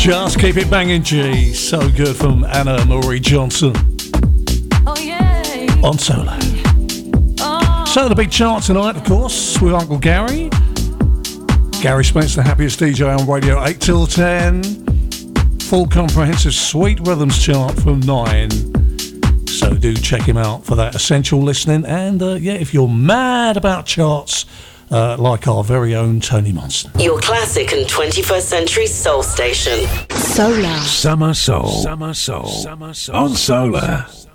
Just Keep It Banging G. So good from Anna Marie Johnson. Oh, yeah. On Solar. So the big chart tonight, of course, with Uncle Gary. Gary Spencer, the happiest DJ on radio, 8 till 10. Full comprehensive sweet rhythms chart from 9. So do check him out for that essential listening. And yeah, if you're mad about charts, like our very own Tony Monson. Your classic and 21st century soul station. Solar. Summer Soul. Summer Soul. Summer Soul. On Solar.